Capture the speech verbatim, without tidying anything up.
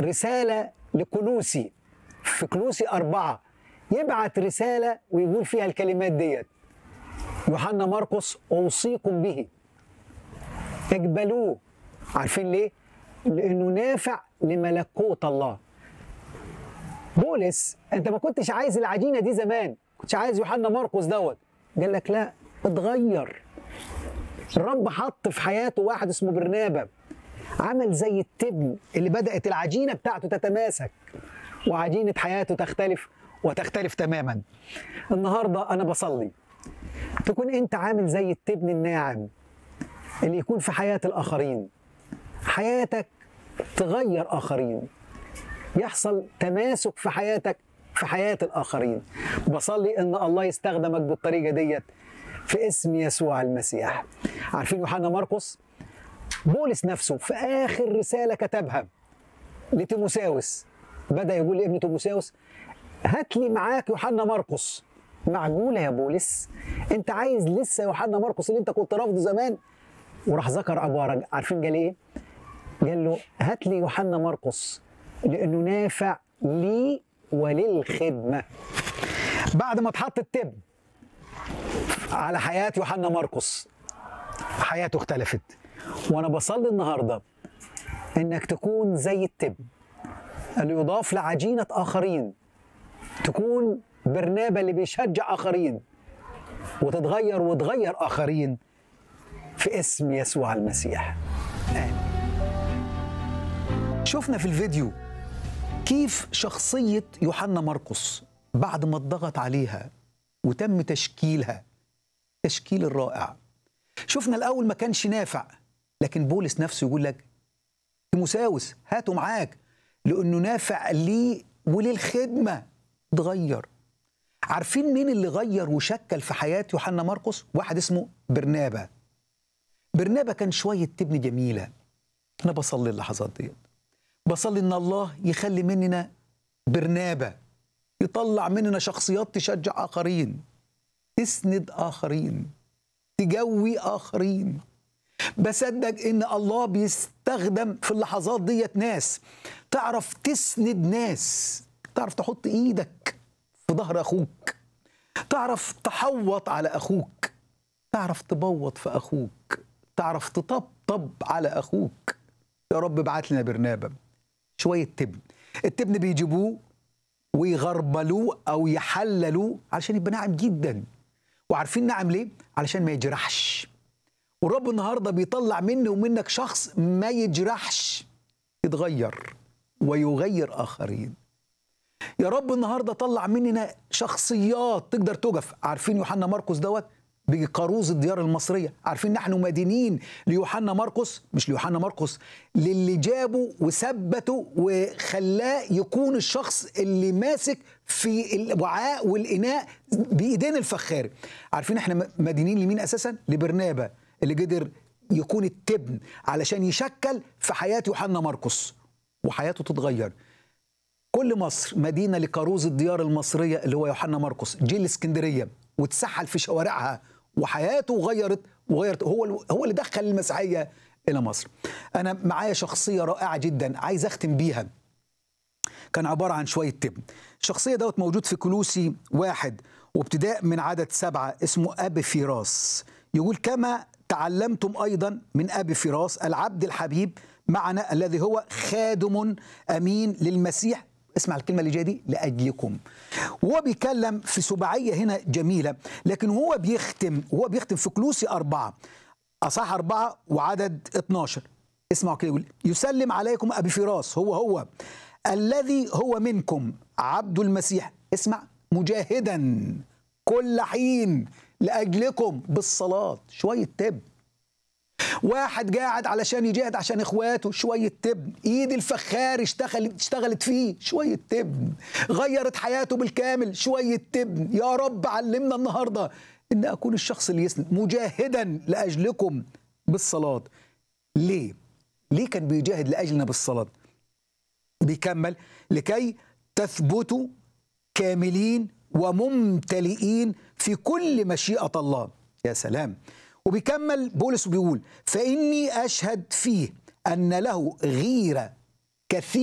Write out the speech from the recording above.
رسالة لكلوسي في كلوسي أربعة، يبعت رسالة ويقول فيها الكلمات ديت: يوحنا مرقس أوصيكم به، اقبلوه. عارفين ليه؟ لأنه نافع لملكوت الله. بولس أنت ما كنتش عايز العجينة دي زمان، كنتش عايز يوحنا مرقس دوت، قال لك لا، اتغير. الرب حط في حياته واحد اسمه برنابا، عمل زي التبن اللي بدأت العجينة بتاعته تتماسك وعجينة حياته تختلف وتختلف تماما. النهاردة أنا بصلي تكون أنت عامل زي التبن الناعم اللي يكون في حياة الآخرين، حياتك تغير آخرين، يحصل تماسك في حياتك في حياة الآخرين. بصلي إن الله يستخدمك بالطريقة ديت في اسم يسوع المسيح. عارفين يوحنا مرقس بولس نفسه في آخر رسالة كتبها لتيموساوس بدأ يقول لابن تيموساوس: هات لي معاك يوحنا مرقس. معقولة يا بولس أنت عايز لسه يوحنا مرقس اللي أنت كنت رافضه زمان؟ وراح ذكر عبارة، عارفين قال إيه؟ قال له: هات لي يوحنا مرقس لأنه نافع لي وللخدمة. بعد ما اتحط التبن على حياة يوحنا مرقس حياته اختلفت. وأنا بصلي النهاردة إنك تكون زي التبن اللي يضاف لعجينة آخرين، تكون برنابا اللي بيشجع آخرين وتتغير وتغير آخرين في اسم يسوع المسيح. آمين. شفنا في الفيديو كيف شخصية يوحنا مرقس بعد ما اتضغط عليها وتم تشكيلها تشكيل الرائع. شفنا الأول ما كانش نافع، لكن بولس نفسه يقول لك: تيموساوس هاته معاك لأنه نافع لي وللخدمة. اتغير. عارفين مين اللي غير وشكل في حياة يوحنا مرقس؟ واحد اسمه برنابا. برنابا كان شوية تبن جميلة. أنا بصلي اللحظات دي، بصلي إن الله يخلي مننا برنابا، يطلع مننا شخصيات تشجع آخرين، تسند آخرين، تجوي آخرين. بصدق إن الله بيستخدم في اللحظات ديت ناس تعرف تسند ناس، تعرف تحط إيدك في ظهر أخوك، تعرف تحوط على أخوك، تعرف تبوط في أخوك، تعرف تطبطب على أخوك. يا رب ابعت لنا برنابا شوية تبن. التبن بيجيبوه ويغربلوه أو يحللوه علشان يبقى ناعم جدا. وعارفين ناعم ليه؟ علشان ما يجرحش. والرب النهاردة بيطلع مني ومنك شخص ما يجرحش، يتغير ويغير آخرين. يا رب النهاردة طلع مننا شخصيات تقدر توقف. عارفين يوحنا مرقس دوت بقاروز الديار المصرية. عارفين نحن مدينين ليوحنا مرقس، مش ليوحنا مرقس، للي جابه وثبته وخلاه يكون الشخص اللي ماسك في الوعاء والإناء بإيدين الفخار. عارفين احنا مدينين لمين أساسا؟ لبرنابا اللي قدر يكون التبن علشان يشكل في حياة يوحنا مرقس وحياته تتغير. كل مصر مدينة لقاروز الديار المصرية اللي هو يوحنا مرقس، جه الاسكندرية وتسحل في شوارعها وحياته غيرت وغيرت. هو هو اللي دخل المسيحية إلى مصر. أنا معايا شخصية رائعة جدا عايز أختم بيها، كان عبارة عن شوية تبن. الشخصية دوت موجود في كلوسي واحد وابتداء من عدد سبعة، اسمه أبي فراس. يقول: كما تعلمتم أيضا من أبي فراس العبد الحبيب معنا الذي هو خادم أمين للمسيح. اسمع الكلمة اللي جاية دي: لأجلكم. وهو بيتكلم في سباعية هنا جميلة، لكن هو بيختم هو بيختم في كلوسي أربعة أصحاح أربعة وعدد اتناشر. اسمعوا كده، يقول: يسلم عليكم أبي فراس هو هو الذي هو منكم عبد المسيح. اسمع: مجاهدا كل حين لأجلكم بالصلاة. شوية تب. واحد قاعد علشان يجاهد عشان اخواته، شويه تبن. ايد الفخار اشتغلت اشتغلت فيه، شويه تبن. غيرت حياته بالكامل، شويه تبن. يا رب علمنا النهارده ان اكون الشخص اللي يسند، مجاهدا لاجلكم بالصلاه. ليه؟ ليه كان بيجاهد لاجلنا بالصلاه؟ بيكمل: لكي تثبتوا كاملين وممتلئين في كل مشيئه الله. يا سلام. وبيكمل بولس وبيقول: فإني أشهد فيه أن له غيرة كثيرة